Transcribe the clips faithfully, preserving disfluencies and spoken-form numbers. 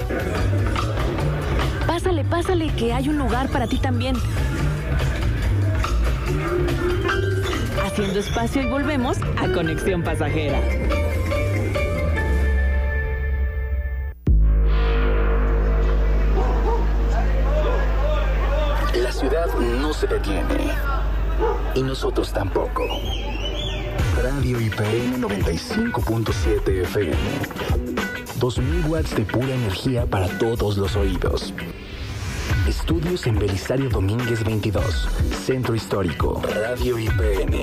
Pásale, pásale, que hay un lugar para ti también. Haciendo espacio y volvemos a Conexión Pasajera. La ciudad no se detiene. Y nosotros tampoco. Radio I P N noventa y cinco punto siete F M. dos mil watts de pura energía para todos los oídos. Estudios en Belisario Domínguez veintidós. Centro Histórico. Radio I P N.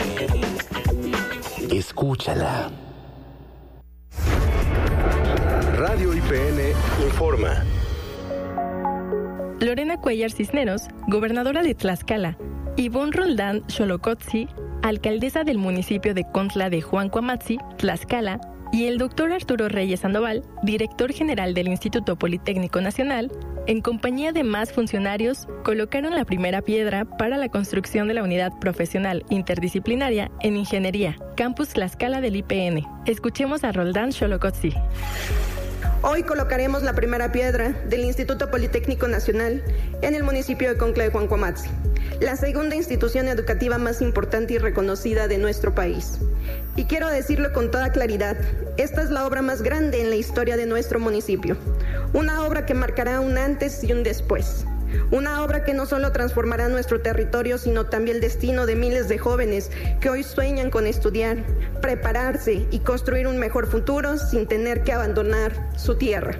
Escúchala. Radio I P N informa. Lorena Cuellar Cisneros, gobernadora de Tlaxcala, Ivonne Roldán Xolocotzi, alcaldesa del municipio de Contla de Juancoamatzi, Tlaxcala, y el doctor Arturo Reyes Sandoval, director general del Instituto Politécnico Nacional, en compañía de más funcionarios, colocaron la primera piedra para la construcción de la unidad profesional interdisciplinaria en Ingeniería, Campus Tlaxcala del I P N. Escuchemos a Roldán Xolocotzi. Hoy colocaremos la primera piedra del Instituto Politécnico Nacional en el municipio de Contla de Juancoamatzi, la segunda institución educativa más importante y reconocida de nuestro país. Y quiero decirlo con toda claridad, esta es la obra más grande en la historia de nuestro municipio, una obra que marcará un antes y un después. Una obra que no solo transformará nuestro territorio, sino también el destino de miles de jóvenes que hoy sueñan con estudiar, prepararse y construir un mejor futuro sin tener que abandonar su tierra.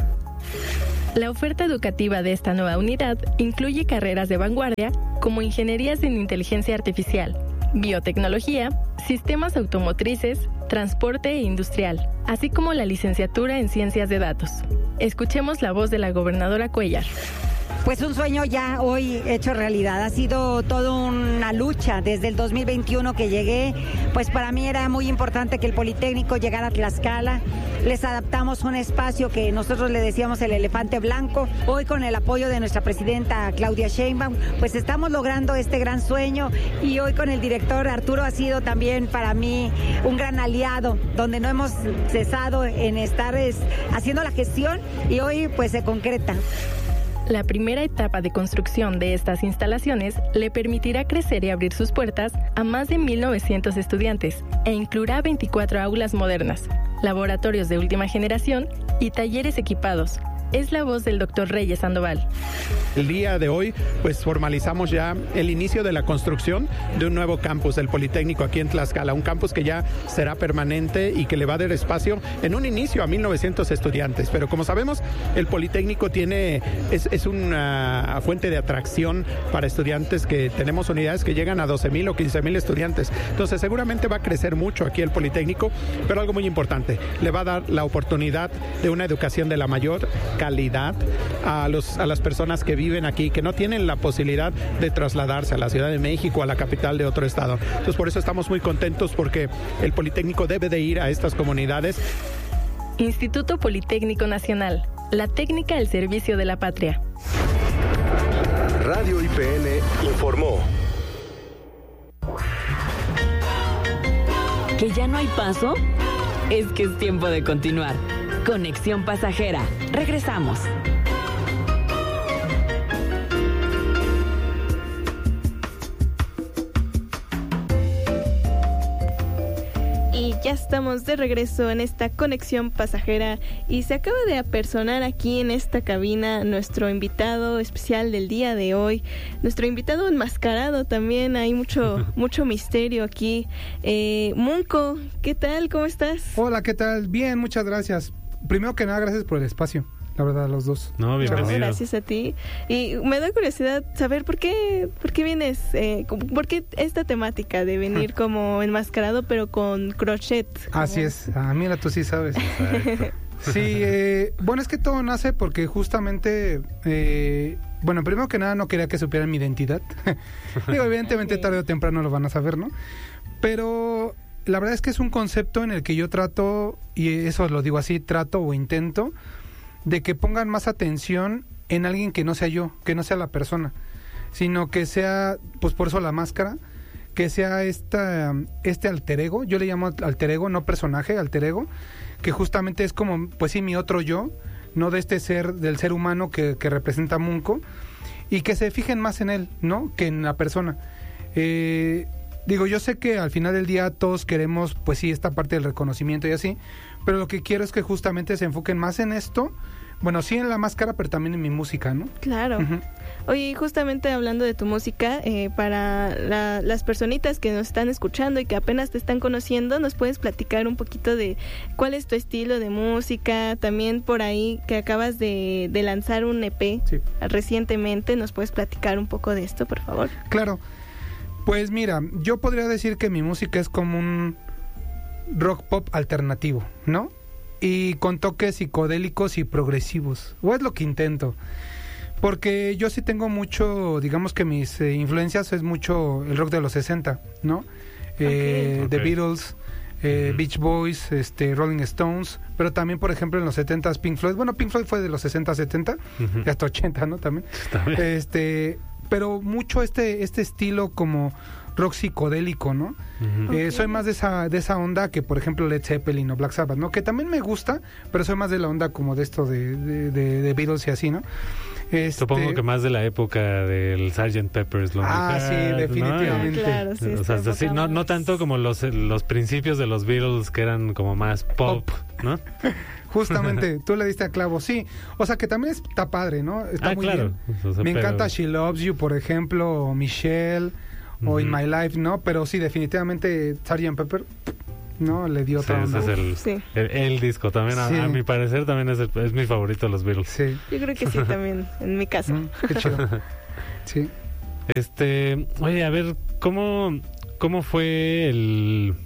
La oferta educativa de esta nueva unidad incluye carreras de vanguardia como ingenierías en inteligencia artificial, biotecnología, sistemas automotrices, transporte e industrial, así como la licenciatura en ciencias de datos. Escuchemos la voz de la gobernadora Cuellar. Pues un sueño ya hoy hecho realidad. Ha sido toda una lucha desde el dos mil veintiuno que llegué. Pues para mí era muy importante que el Politécnico llegara a Tlaxcala. Les adaptamos un espacio que nosotros le decíamos el elefante blanco. Hoy con el apoyo de nuestra presidenta Claudia Sheinbaum, pues estamos logrando este gran sueño. Y hoy con el director Arturo ha sido también para mí un gran aliado, donde no hemos cesado en estar es, haciendo la gestión y hoy pues se concreta. La primera etapa de construcción de estas instalaciones le permitirá crecer y abrir sus puertas a más de mil novecientos estudiantes e incluirá veinticuatro aulas modernas, laboratorios de última generación y talleres equipados. Es la voz del doctor Reyes Sandoval. El día de hoy, pues formalizamos ya el inicio de la construcción de un nuevo campus del Politécnico aquí en Tlaxcala, un campus que ya será permanente y que le va a dar espacio en un inicio a mil novecientos estudiantes. Pero como sabemos, el Politécnico tiene es, es una fuente de atracción para estudiantes, que tenemos unidades que llegan a doce mil o quince mil estudiantes. Entonces seguramente va a crecer mucho aquí el Politécnico, pero algo muy importante, le va a dar la oportunidad de una educación de la mayor calidad a, los, a las personas que viven aquí, que no tienen la posibilidad de trasladarse a la Ciudad de México, a la capital de otro estado. Entonces por eso estamos muy contentos, porque el Politécnico debe de ir a estas comunidades. Instituto Politécnico Nacional, la técnica al servicio de la patria. Radio I P N informó. ¿Que ya no hay paso? Es que es tiempo de continuar. Conexión Pasajera. Regresamos. Y ya estamos de regreso en esta Conexión Pasajera y se acaba de apersonar aquí en esta cabina nuestro invitado especial del día de hoy, nuestro invitado enmascarado también. Hay mucho mucho misterio aquí. eh, Munco, ¿qué tal? ¿Cómo estás? Hola, ¿qué tal? Bien, muchas gracias. Primero que nada, gracias por el espacio, la verdad, los dos. No, bienvenido. No, gracias a ti. Y me da curiosidad saber por qué, por qué vienes, eh, por qué esta temática de venir como enmascarado, pero con crochet. Como... Así es. Ah, mira, tú sí sabes. Sí, eh, bueno, es que todo nace porque justamente, eh, bueno, primero que nada no quería que supieran mi identidad. Digo, evidentemente okay. Tarde o temprano lo van a saber, ¿no? Pero... la verdad es que es un concepto en el que yo trato, y eso lo digo así, trato o intento, de que pongan más atención en alguien que no sea yo, que no sea la persona, sino que sea, pues por eso la máscara, que sea esta, este alter ego, yo le llamo alter ego, no personaje, alter ego, que justamente es como, pues sí, mi otro yo, no de este ser, del ser humano que, que representa Munco, y que se fijen más en él, ¿no? Que en la persona. Eh, digo, yo sé que al final del día todos queremos, pues sí, esta parte del reconocimiento y así, pero lo que quiero es que justamente se enfoquen más en esto. Bueno, sí en la máscara, pero también en mi música, ¿no? Claro. Uh-huh. Oye, justamente hablando de tu música, eh, para la, las personitas que nos están escuchando y que apenas te están conociendo, ¿nos puedes platicar un poquito de cuál es tu estilo de música? También por ahí que acabas de, de lanzar un E P sí. recientemente, ¿nos puedes platicar un poco de esto, por favor? Claro. Pues mira, yo podría decir que mi música es como un rock pop alternativo, ¿no? Y con toques psicodélicos y progresivos, o es lo que intento, porque yo sí tengo mucho, digamos que mis eh, influencias es mucho el rock de los sesenta, ¿no? Okay. Eh, okay. The Beatles, eh, uh-huh. Beach Boys, este, Rolling Stones, pero también por ejemplo en los setentas Pink Floyd, bueno, Pink Floyd fue de los sesenta, setenta, uh-huh. y hasta ochenta, ¿no? También, También. este, pero mucho este, este estilo como rock psicodélico, ¿no? Uh-huh. Eh, okay. Soy más de esa de esa onda que, por ejemplo, Led Zeppelin o Black Sabbath, ¿no? Que también me gusta, pero soy más de la onda como de esto de, de, de, de Beatles y así, ¿no? Este... Supongo que más de la época del sergeant Pepper's Lonely Ah, Hearts, sí, definitivamente. ¿no? Claro, sí, o sea, así, no, no tanto como los, los principios de los Beatles, que eran como más pop, pop. ¿no? Justamente, tú le diste a clavo, sí. O sea, que también está padre, ¿no? Está ah, muy claro. bien. O sea, me pero... encanta She Loves You, por ejemplo, o Michelle, o uh-huh. In My Life, ¿no? Pero sí, definitivamente sergeant Pepper, ¿no? Le dio otra sí, onda. Ese es el, sí. el, el disco también, a, sí. a mi parecer, también es, el, es mi favorito de los Beatles. Sí. Yo creo que sí, también, en mi caso. Mm, qué chido. Sí. Este, oye, a ver, ¿cómo, cómo fue el...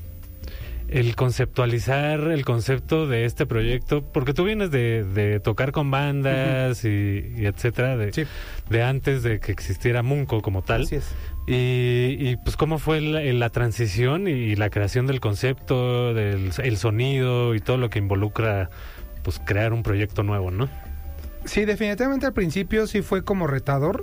el conceptualizar el concepto de este proyecto? Porque tú vienes de, de tocar con bandas uh-huh. y, y etcétera, de, sí. de antes de que existiera Munco como tal. Así es. Y, y pues cómo fue la, la transición y la creación del concepto, del el sonido y todo lo que involucra pues crear un proyecto nuevo, ¿no? Sí, definitivamente al principio sí fue como retador,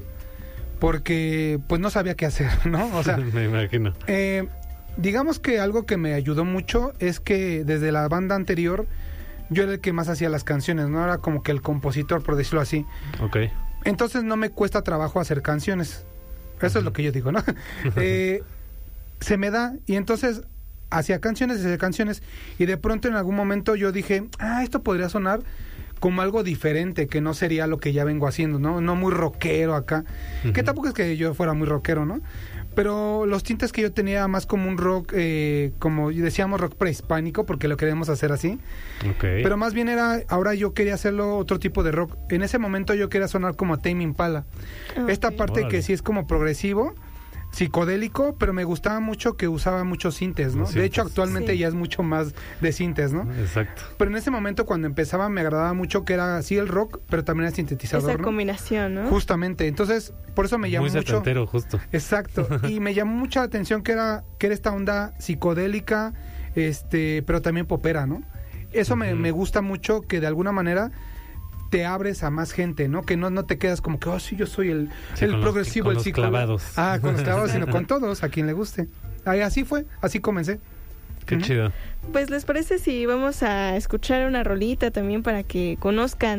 porque pues no sabía qué hacer, ¿no? O sea, me imagino. Eh, digamos que algo que me ayudó mucho es que desde la banda anterior yo era el que más hacía las canciones, no era como que el compositor, por decirlo así. Okay. Entonces no me cuesta trabajo hacer canciones. Eso uh-huh. es lo que yo digo, ¿no? eh, se me da, y entonces hacía canciones, hacía canciones, y de pronto en algún momento yo dije, ah, esto podría sonar como algo diferente, que no sería lo que ya vengo haciendo, ¿no? No muy rockero acá, uh-huh. que tampoco es que yo fuera muy rockero, ¿no? Pero los tintes que yo tenía más como un rock, eh, como decíamos, rock prehispánico, porque lo queríamos hacer así. Okay. Pero más bien era, ahora yo quería hacerlo otro tipo de rock. En ese momento yo quería sonar como Tame Impala. Okay. Esta parte Órale. que sí es como progresivo, psicodélico, pero me gustaba mucho que usaba muchos sintes, ¿no? De hecho, actualmente sí. ya es mucho más de sintes, ¿no? Exacto. Pero en ese momento, cuando empezaba, me agradaba mucho que era así el rock, pero también el sintetizador, Esa ¿no? combinación, ¿no? Justamente. Entonces, por eso me llamó Muy mucho... setentero, justo. Exacto. Y me llamó mucha atención que era, que era esta onda psicodélica, este, pero también popera, ¿no? Eso uh-huh. me, me gusta mucho, que de alguna manera te abres a más gente, ¿no? Que no, no te quedas como que, oh, sí, yo soy el, sí, el con progresivo, los, con el psicólogo. clavados. Ah, con los clavados, sino con todos, a quien le guste. Ay, así fue, así comencé. Qué uh-huh. chido. Pues, ¿les parece si vamos a escuchar una rolita también para que conozcan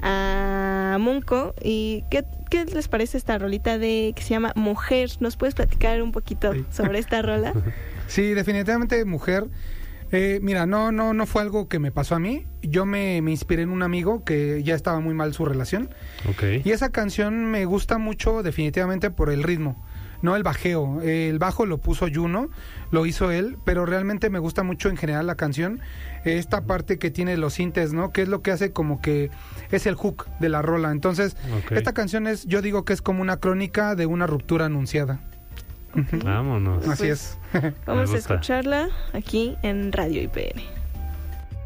a Munco? ¿Y qué, qué les parece esta rolita de que se llama Mujer? ¿Nos puedes platicar un poquito sí. sobre esta rola? Sí, definitivamente Mujer. Eh, mira, no, no, no fue algo que me pasó a mí. Yo me, me inspiré en un amigo que ya estaba muy mal su relación. Okay. Y esa canción me gusta mucho definitivamente por el ritmo, no el bajeo. El bajo lo puso Juno, lo hizo él, pero realmente me gusta mucho en general la canción. Esta parte que tiene los sintes, ¿no? Que es lo que hace como que es el hook de la rola. Entonces, okay. esta canción es, yo digo que es como una crónica de una ruptura anunciada. Okay. Vámonos. Así pues, es. Vamos a escucharla aquí en Radio I P N.